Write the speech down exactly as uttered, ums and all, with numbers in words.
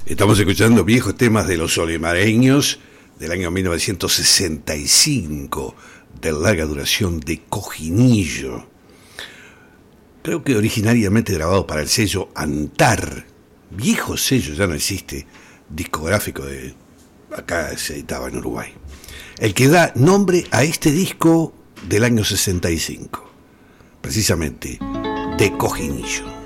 Estamos escuchando viejos temas de los olimareños del año mil novecientos sesenta y cinco, de larga duración, de Cojinillo. Creo que originariamente grabado para el sello Antar, viejo sello, ya no existe, discográfico de acá, se editaba en Uruguay. El que da nombre a este disco del año sesenta y cinco, precisamente, de Cojinillo.